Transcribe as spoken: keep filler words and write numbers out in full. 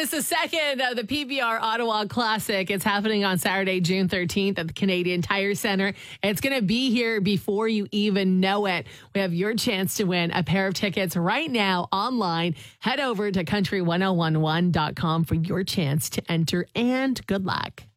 miss a second of the P B R Ottawa Classic. It's happening on Saturday, June thirteenth at the Canadian Tire Center. It's going to be here before you even know it. We have your chance to win a pair of tickets right now online. Head over to country ten eleven dot com for your chance to enter, and good luck.